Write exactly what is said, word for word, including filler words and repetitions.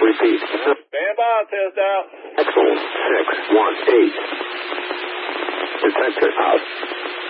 Repeat. Stand by, test out. Axel six one eight. Detector out.